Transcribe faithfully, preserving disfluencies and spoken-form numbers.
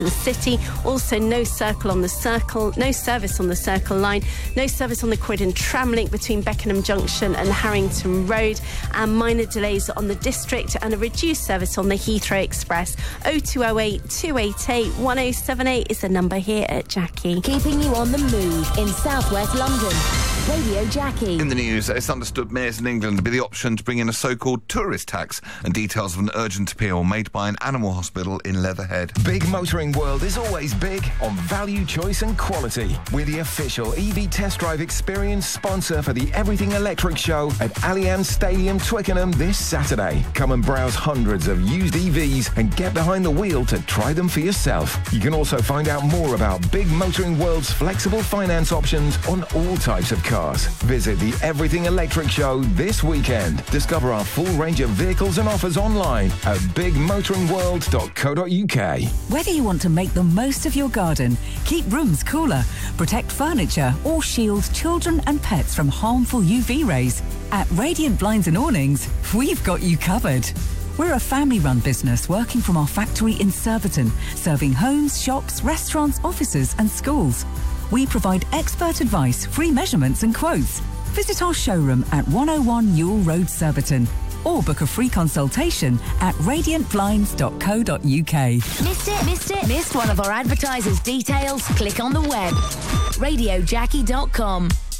the city. Also, no circle on the circle, no service on the Circle Line, no service on the Croydon tram link between Beckenham Junction and Harrington Road, and minor delays on the District and a reduced service on the Heathrow Express. oh two oh eight, two eight eight, one oh seven eight is the number here at Jackie. Keeping you on the move in southwest London. Radio Jackie. In the news, it's understood mayors in England to be the option to bring in a so-called tourist tax, and details of an urgent appeal made by an animal hospital in Leatherhead. Big Motoring World is always big on value, choice and quality. We're the official E V test drive experience sponsor for the Everything Electric Show at Allianz Stadium, Twickenham this Saturday. Come and browse hundreds of used E Vs and get behind the wheel to try them for yourself. You can also find out more about Big Motoring World's flexible finance options on all types of cars. Visit the Everything Electric Show this weekend. Discover our full range of vehicles and offers online at big motoring world dot co dot uk. Whether you want to make the most of your garden, keep rooms cooler, protect furniture or shield children and pets from harmful U V rays, at Radiant Blinds and Awnings, we've got you covered. We're a family-run business working from our factory in Surbiton, serving homes, shops, restaurants, offices and schools. We provide expert advice, free measurements and quotes. Visit our showroom at one oh one Newell Road, Surbiton, or book a free consultation at radiant blinds dot co dot uk. Missed it? Missed it? Missed one of our advertisers' details? Click on the web. radio jackie dot com.